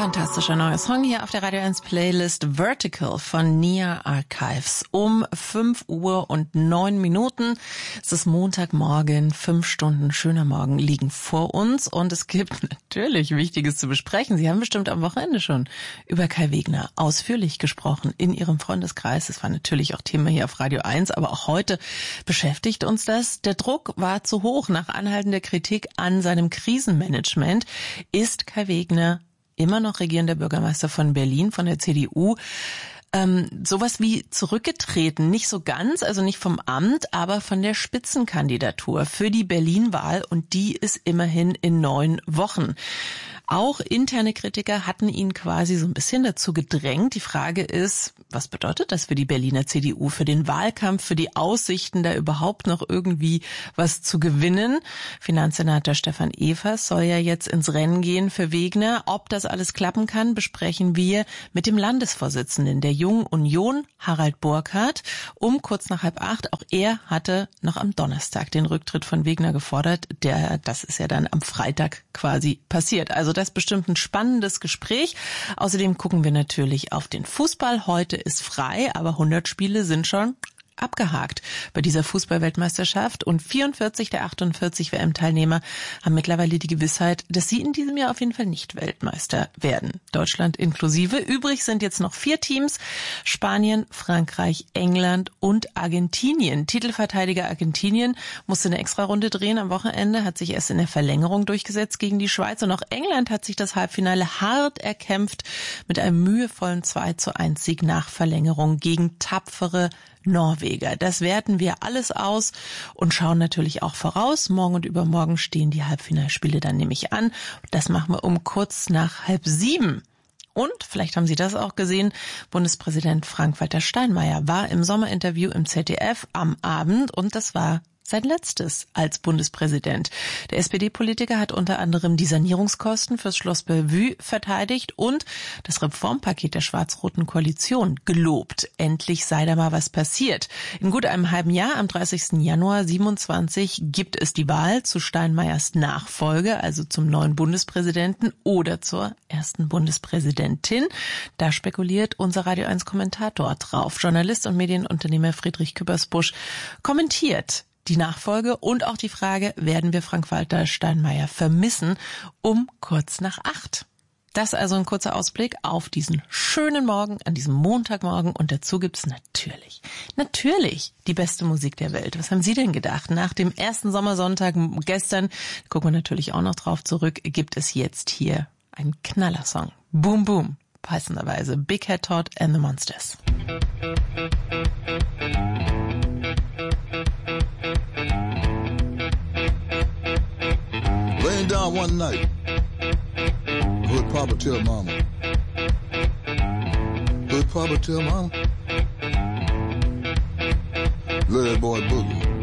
fantastischer neuer Song hier auf der Radio 1 Playlist Vertical von Nia Archives. Um 5:09. Es ist Montagmorgen, 5 Stunden schöner Morgen liegen vor uns und es gibt natürlich Wichtiges zu besprechen. Sie haben bestimmt am Wochenende schon über Kai Wegner ausführlich gesprochen in Ihrem Freundeskreis. Das war natürlich auch Thema hier auf Radio 1, aber auch heute beschäftigt uns das. Der Druck war zu hoch. Nach anhaltender Kritik an seinem Krisenmanagement ist Kai Wegner immer noch regierender Bürgermeister von Berlin, von der CDU. Sowas wie zurückgetreten, nicht so ganz, also nicht vom Amt, aber von der Spitzenkandidatur für die Berlin-Wahl und die ist immerhin in 9 Wochen. Auch interne Kritiker hatten ihn quasi so ein bisschen dazu gedrängt. Die Frage ist, was bedeutet das für die Berliner CDU, für den Wahlkampf, für die Aussichten, da überhaupt noch irgendwie was zu gewinnen? Finanzsenator Stefan Evers soll ja jetzt ins Rennen gehen für Wegner. Ob das alles klappen kann, besprechen wir mit dem Landesvorsitzenden der Jungen Union, Harald Burkhardt, um kurz nach 7:30. Auch er hatte noch am Donnerstag den Rücktritt von Wegner gefordert. Das ist ja dann am Freitag quasi passiert. Also das ist bestimmt ein spannendes Gespräch. Außerdem gucken wir natürlich auf den Fußball. Heute ist frei, aber 100 Spiele sind schon abgehakt bei dieser Fußball-Weltmeisterschaft und 44 der 48 WM-Teilnehmer haben mittlerweile die Gewissheit, dass sie in diesem Jahr auf jeden Fall nicht Weltmeister werden. Deutschland inklusive. Übrig sind jetzt noch 4 Teams. Spanien, Frankreich, England und Argentinien. Titelverteidiger Argentinien musste eine Extrarunde drehen am Wochenende, hat sich erst in der Verlängerung durchgesetzt gegen die Schweiz und auch England hat sich das Halbfinale hart erkämpft mit einem mühevollen 2:1 Sieg nach Verlängerung gegen tapfere Norweger. Das werten wir alles aus und schauen natürlich auch voraus. Morgen und übermorgen stehen die Halbfinalspiele dann nämlich an. Das machen wir um kurz nach 6:30. Und, vielleicht haben Sie das auch gesehen, Bundespräsident Frank-Walter Steinmeier war im Sommerinterview im ZDF am Abend und das war sein letztes als Bundespräsident. Der SPD-Politiker hat unter anderem die Sanierungskosten fürs Schloss Bellevue verteidigt und das Reformpaket der schwarz-roten Koalition gelobt. Endlich sei da mal was passiert. In gut einem halben Jahr, am 30. Januar 27, gibt es die Wahl zu Steinmeiers Nachfolge, also zum neuen Bundespräsidenten oder zur ersten Bundespräsidentin. Da spekuliert unser Radio 1-Kommentator drauf. Journalist und Medienunternehmer Friedrich Küppersbusch kommentiert die Nachfolge und auch die Frage, werden wir Frank-Walter Steinmeier vermissen, um kurz nach 8. Das also ein kurzer Ausblick auf diesen schönen Morgen, an diesem Montagmorgen und dazu gibt's natürlich die beste Musik der Welt. Was haben Sie denn gedacht? Nach dem ersten Sommersonntag gestern, gucken wir natürlich auch noch drauf zurück, gibt es jetzt hier einen Knallersong. Boom Boom, passenderweise Big Head Todd and the Monsters. Laying down one night, heard Papa tell Mama. Heard Papa tell Mama. Let that boy boogie.